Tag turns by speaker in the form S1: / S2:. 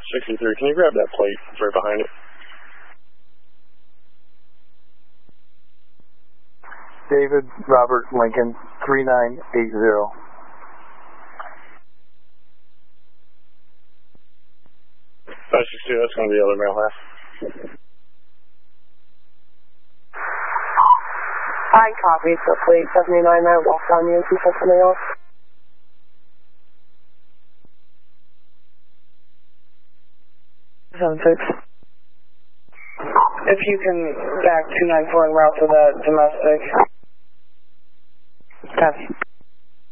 S1: 63, can you grab that plate right behind it?
S2: David Robert Lincoln 3980.
S1: That's going to be the other male half.
S3: I copy, so plate 79, I walked on you, people something else. If you can back 294 and route to that domestic. Copy.